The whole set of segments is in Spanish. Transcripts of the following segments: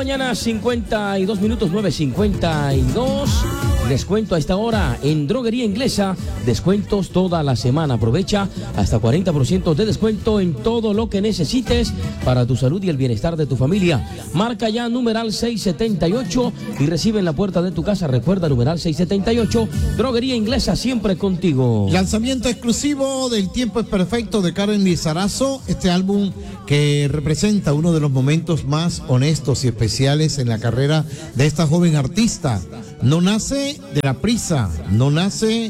mañana, 52 minutos, 9:52. Descuento a esta hora en Droguería Inglesa. Descuentos toda la semana. Aprovecha hasta 40% de descuento en todo lo que necesites para tu salud y el bienestar de tu familia. Marca ya numeral 678 y recibe en la puerta de tu casa. Recuerda, numeral 678. Droguería Inglesa, siempre contigo. Lanzamiento exclusivo del Tiempo es Perfecto de Karen Lizarazo. Este álbum que representa uno de los momentos más honestos y especiales en la carrera de esta joven artista. No nace de la prisa, no nace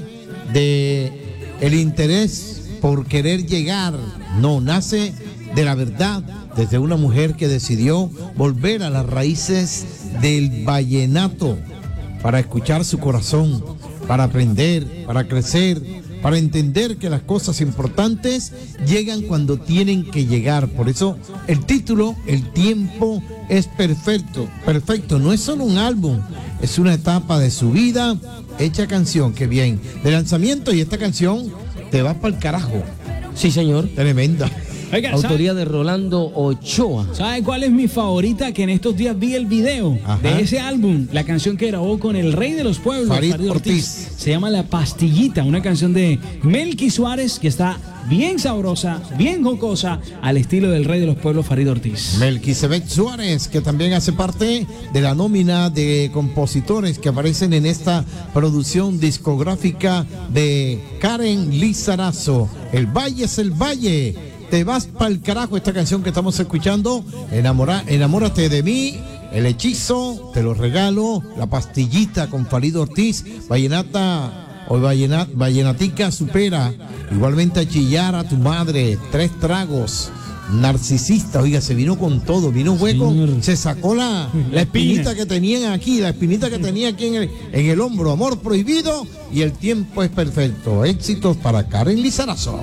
de el interés por querer llegar, no, nace de la verdad, desde una mujer que decidió volver a las raíces del vallenato para escuchar su corazón, para aprender, para crecer, para entender que las cosas importantes llegan cuando tienen que llegar. Por eso el título, El Tiempo es Perfecto. Perfecto, no es solo un álbum, es una etapa de su vida hecha canción. Qué bien, de lanzamiento, y esta canción te vas para el carajo. Sí, señor. Tremenda. Oiga, Autoría de Rolando Ochoa. ¿Sabe cuál es mi favorita? Que en estos días vi el video de ese álbum, la canción que grabó con el rey de los pueblos, Farid Ortiz. Se llama La Pastillita, una canción de Melqui Suárez que está bien sabrosa, bien jocosa, al estilo del rey de los pueblos, Farid Ortiz. Melquisedec Suárez, que también hace parte de la nómina de compositores que aparecen en esta producción discográfica de Karen Lizarazo. El Valle es el Valle. Te vas pa'l carajo, esta canción que estamos escuchando, Enamórate de mí, El Hechizo, Te lo regalo, La Pastillita con Farid Ortiz, Vallenata o Vallenatica Supera, igualmente a Chillar a tu madre, Tres tragos, Narcisista, oiga, se vino con todo, vino hueco, se sacó la espinita que tenían aquí, la espinita que tenía aquí en el hombro, Amor Prohibido y El Tiempo es Perfecto. Éxitos para Karen Lizarazo.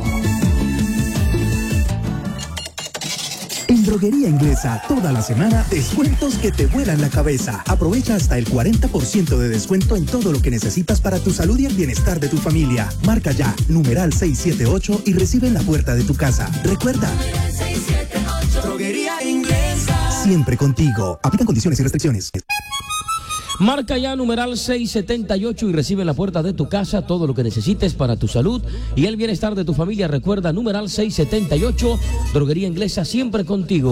En Droguería Inglesa, toda la semana, descuentos que te vuelan la cabeza. Aprovecha hasta el 40% de descuento en todo lo que necesitas para tu salud y el bienestar de tu familia. Marca ya, numeral 678 y recibe en la puerta de tu casa. Recuerda, 678. Droguería Inglesa. Siempre contigo. Aplican condiciones y restricciones. Marca ya numeral 678 y recibe en la puerta de tu casa todo lo que necesites para tu salud y el bienestar de tu familia. Recuerda, numeral 678, Droguería Inglesa, siempre contigo.